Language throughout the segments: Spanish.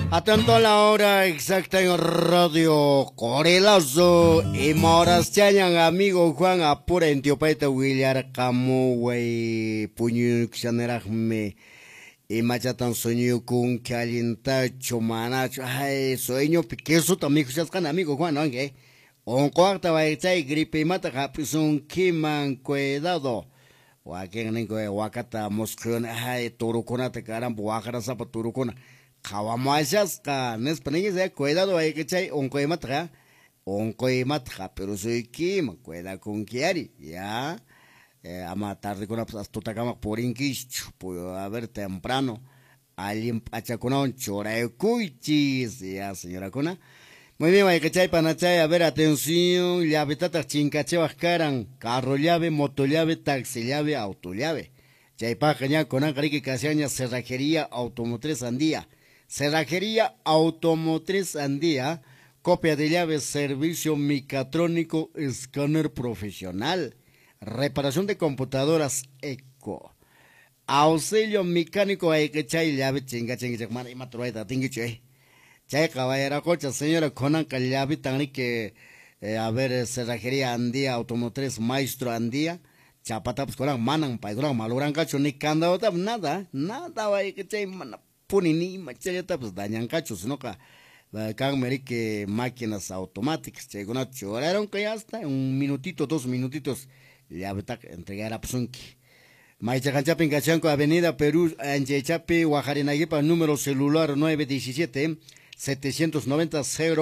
Atento a la hora exacta en Radio Corelazo y moras chayan amigo Juan apura en Tiopaita Williar Camu wey puñu xanerajme y machatan sueño con calientacho manacho ay sueño piqueso también can amigo Juan no que un cuarta va a echar gripe y mata japison kiman cuidado Wakin ningo wakata mosquion ay turuconate carambo wakara sapa turucona Kawamashas ka nespanigi se cuidado hay que chay un matra pero soy kim cuida con kiari ya ama tarde con pues tutacama por inquicho puedo a ver temprano alguien achacona un chora cuichis ya señora cona muy bien hay que chay panachay a ver atención llave tata chincache bajaran carro llave moto llave taxi llave auto llave chay pajaña con ancarique casaña cerrajería automotriz andía Cerrajería Automotriz Andía, copia de llaves, servicio mecatrónico, escáner profesional, reparación de computadoras eco, auxilio mecánico, hay que chay llave, chinga, y matrueta, tingi chay. Chay caballera cocha, señora, conan que llave, tan que, a ver, Cerrajería Andía, Automotriz, Maestro Andía, chapata, pues conan, manan, paiduran, maluran, cacho, ni candado, nada, hay que chay, mana. Punini machayata pues dañan cachos no ca que máquinas automáticas chegona choraron que ya está un minutito 2 minutitos ya beta entregar a psunki Maicha Canchapin Cachanco Avenida Perú Anchechapi Guajarinaguipa número celular 917 790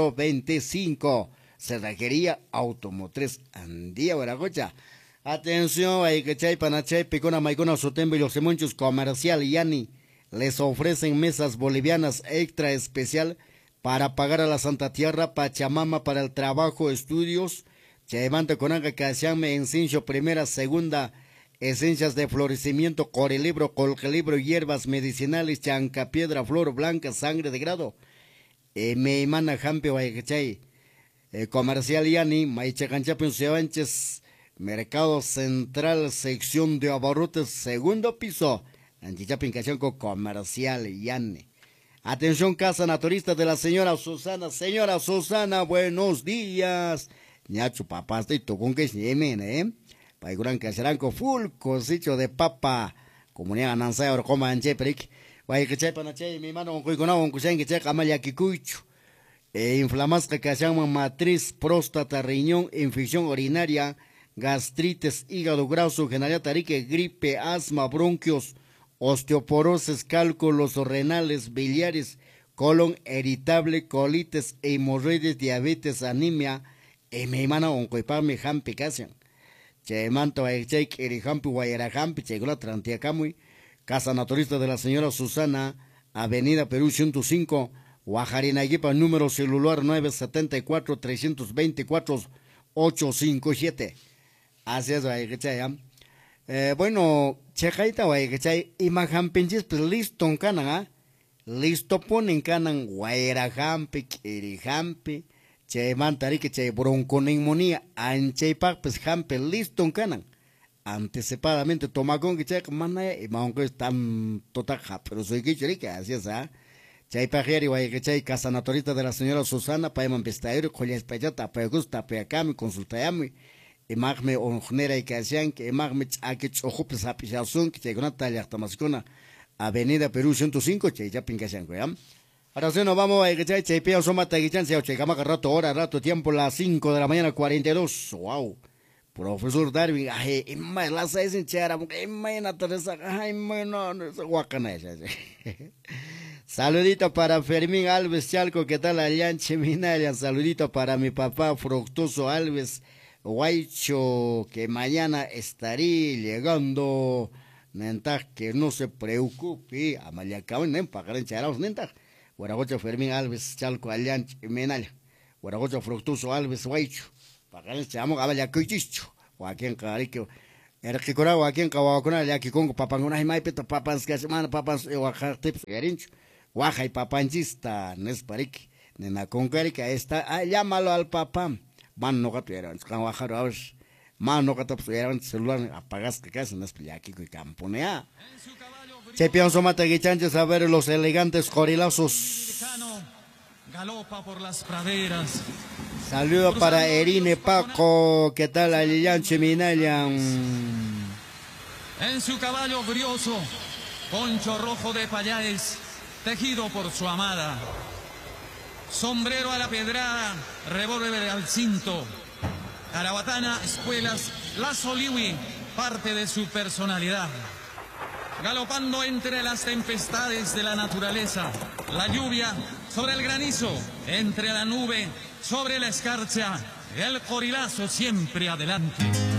025 Cerrajería Automotriz Andía Guaragocha. Atención hay que chay panachay picona maicona sotembo y los semonchos comercial yani les ofrecen mesas bolivianas extra especial para pagar a la Santa Tierra Pachamama para el trabajo, estudios, Chaimanta Conanga Casiame, Encincho, primera, segunda, esencias de florecimiento, corelibro, colgelibro, hierbas medicinales, chanca, piedra, flor blanca, sangre de grado, Meimana Jampe, Guayachay, comercial Yani, Maichacanchapin, Sevanches, Mercado Central, sección de abarrotes, segundo piso, Anchichapin Cachanco comercial Yane. Atención casa naturista de la señora Susana. Señora Susana, buenos días. Ñachu papás de tocón que se yemen, Paiguran Cacharanco full cosicho de papa. Comunidad Anansay or coma anchepric. Guay que chepa na che mi mano un cuiconao un cuchen que checa amaya kikuicho. Inflamas que cachan matriz, próstata, riñón, infección urinaria, gastritis, hígado graso, general tarique, gripe, asma, bronquios, osteoporosis, cálculos renales, biliares, colon irritable, colitis, hemorroides, diabetes, anemia, me mana oncoipame jampi casian. Che manto a cheik erihampi guayarahampi, chegula trantiacamui, Casa Naturista de la señora Susana, Avenida Perú 105, Guajarinaguipa, número celular 974-324-857. Así es, guayachay. Bueno, checaita guayachay, imajan pinches, pues listo en canan, listo ponen canan, guayarahampi, kirihampi, che mantari que che bronconeumonía, ancheipak, pues hampe, listo en canan. Anticipadamente toma con que che mana y maunque están totaja, pero soy que chirica, así es, Chay pajeri guayachay, Casa Naturista de la señora Susana, paeman pestaero, colles payata, paegusta, peacami, consultayami, imagme onjnera y casian, que imagme akich ojupes apichasun, que che gonata yachtamascona, Avenida Perú 105, che ya pincasian, ¿ya? Ahora sí nos vamos a que chay peo soma taguichan, se oche, cama rato, hora, rato, tiempo, las 5 de la mañana, 42, wow. Profesor Darwin, ay, imay, las 6 en chera, imay, na Teresa, ay, no, guacana esa. Saludito para Fermín Alves Chalco, ¿qué tal allá en Cheminalia? Saludito para mi papá Fructuoso Alves Guaycho, que mañana estaré llegando. Nentaj, que no se preocupe, a Mayacao, nen, pagar en charaos, nentaj. Guaragocho Fermín Alves Chalco, allá en Cheminalia. Guaragocho Fructuoso Alves Guaycho. Pagar en chamo, a Mayacoichicho. O aquí en Carique. Era que corao aquí en Cahuacona, ya que con papangona y maipeta, papas que semana, papas, oaxateps, garincho. Guaja y papanchista, Nesparik, Nena Concarica, está, llámalo al papá. Man no catuvieron, Cahuajaros, man no catuvieron, celular, apagas que casi, Nespillaki y Camponea. Chepion Somata Guichanches a ver los elegantes corilazos. Galopa por las praderas. Saludos para Erine Paco, ¿qué tal Alillanche Minayan? En su caballo brioso, poncho rojo de payáes, tejido por su amada. Sombrero a la pedrada, revólver al cinto. Carabatana, espuelas, lazo liwi, parte de su personalidad. Galopando entre las tempestades de la naturaleza, la lluvia sobre el granizo, entre la nube, sobre la escarcha, el corilazo siempre adelante.